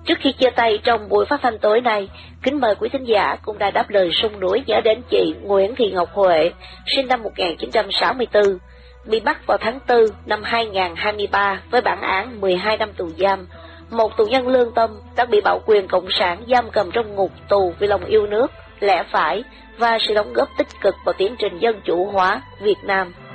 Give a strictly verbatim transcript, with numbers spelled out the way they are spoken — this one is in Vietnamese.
Trước khi chia tay trong buổi phát thanh tối nay, kính mời quý thính giả cũng đã đáp lời sông núi nhớ đến chị Nguyễn Thị Ngọc Huệ, sinh năm một nghìn chín trăm sáu mươi tư, bị bắt vào tháng tư năm hai nghìn không trăm hai mươi ba với bản án mười hai năm tù giam. Một tù nhân lương tâm đã bị bạo quyền cộng sản giam cầm trong ngục tù vì lòng yêu nước, lẽ phải và sự đóng góp tích cực vào tiến trình dân chủ hóa Việt Nam.